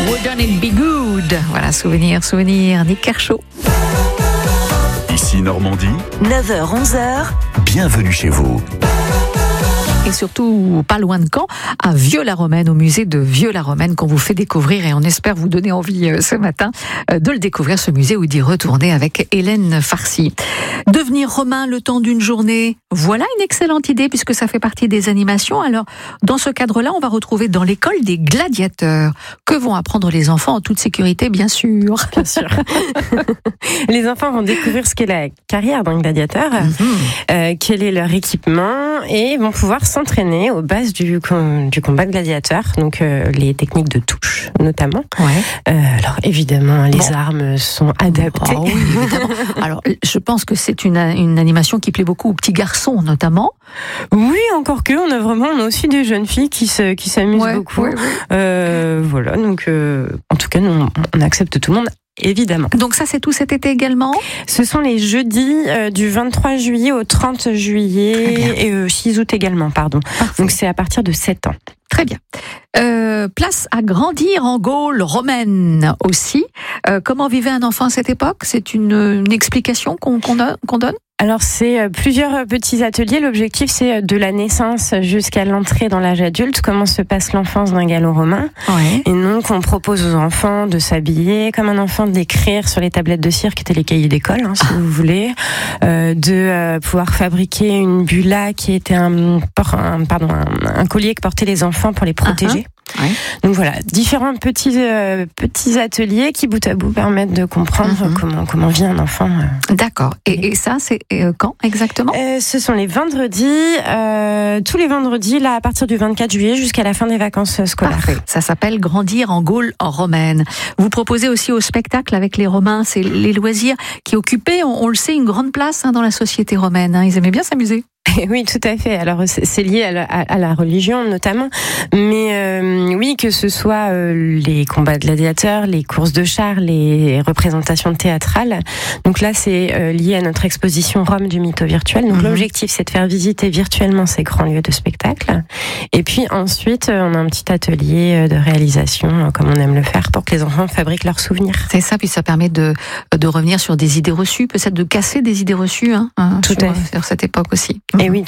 Wouldn't it be good? Voilà, souvenir, Nick Kershaw. Ici Normandie, 9h-11h, bienvenue chez vous. Et surtout, pas loin de Caen, à Vieux-la-Romaine, au musée de Vieux-la-Romaine, qu'on vous fait découvrir, et on espère vous donner envie ce matin de le découvrir, ce musée, ou d'y retourner avec Hélène Farcy. Devenir romain le temps d'une journée, voilà une excellente idée, puisque ça fait partie des animations. Alors, dans ce cadre-là, on va retrouver dans l'école des gladiateurs. Que vont apprendre les enfants en toute sécurité, bien sûr. Bien sûr. Les enfants vont découvrir ce qu'est la carrière d'un gladiateur, quel est leur équipement, et vont pouvoir s'entraîner aux bases du combat de gladiateur, donc les techniques de touche notamment. Ouais. Alors évidemment, les armes sont adaptées. Oh oui, évidemment. Alors, je pense que c'est une animation qui plaît beaucoup aux petits garçons notamment. Oui, encore que on a aussi des jeunes filles qui s'amusent beaucoup. Ouais. Voilà, donc en tout cas, nous, on accepte tout le monde. Évidemment. Donc ça, c'est tout cet été également ? Ce sont les jeudis du 23 juillet au 30 juillet et 6 août également, pardon. Parfait. Donc c'est à partir de 7 ans. Très bien. Place à grandir en Gaule romaine aussi. Comment vivait un enfant à cette époque ? C'est une explication qu'on donne ? Alors c'est plusieurs petits ateliers. L'objectif c'est de la naissance jusqu'à l'entrée dans l'âge adulte, comment se passe l'enfance d'un gallo-romain. Ouais. Et donc on propose aux enfants de s'habiller comme un enfant, d'écrire sur les tablettes de cire qui étaient les cahiers d'école, si vous voulez, de pouvoir fabriquer une bulla qui était un collier que portaient les enfants pour les protéger. Ouais. Donc voilà, différents petits ateliers qui bout à bout permettent de comprendre comment vit un enfant. D'accord. Et ça, c'est quand exactement ? Ce sont les vendredis, tous les vendredis, là à partir du 24 juillet jusqu'à la fin des vacances scolaires. Parfait. Ça s'appelle Grandir en Gaule romaine. Vous proposez aussi au spectacle avec les Romains, c'est les loisirs qui occupaient, on le sait, une grande place dans la société romaine. Ils aimaient bien s'amuser. Oui, tout à fait. Alors c'est lié à la religion notamment, mais oui, que ce soit les combats de gladiateurs, les courses de chars, les représentations théâtrales. Donc là, c'est lié à notre exposition Rome du mytho virtuel. Donc l'objectif, c'est de faire visiter virtuellement ces grands lieux de spectacle. Et puis ensuite, on a un petit atelier de réalisation, comme on aime le faire, pour que les enfants fabriquent leurs souvenirs. C'est ça, puis ça permet de revenir sur des idées reçues, peut-être de casser des idées reçues, Tout à fait. Sur cette époque aussi. Et oui,